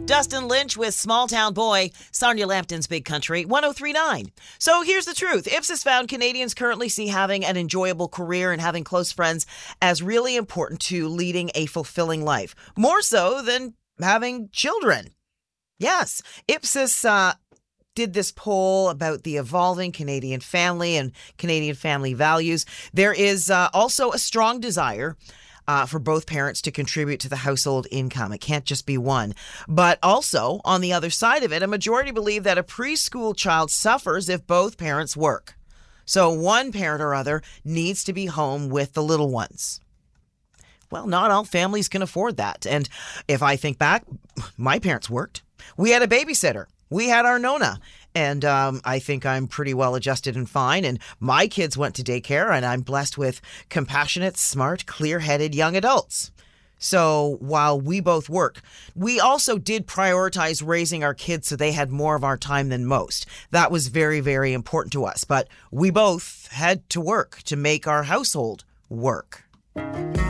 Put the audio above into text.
Dustin Lynch with Small Town Boy, Sonia Lampton's Big Country, 103.9. So here's the truth. Ipsos found Canadians currently see having an enjoyable career and having close friends as really important to leading a fulfilling life, more so than having children. Yes, Ipsos did this poll about the evolving Canadian family and Canadian family values. There is also a strong desire for both parents to contribute to the household income. It can't just be one. But also, on the other side of it, a majority believe that a preschool child suffers if both parents work. So one parent or other needs to be home with the little ones. Well, not all families can afford that. And if I think back, my parents worked. We had a babysitter. We had our Nona. And I think I'm pretty well adjusted and fine. And my kids went to daycare, and I'm blessed with compassionate, smart, clear-headed young adults. So while we both work, we also did prioritize raising our kids so they had more of our time than most. That was very, very important to us. But we both had to work to make our household work.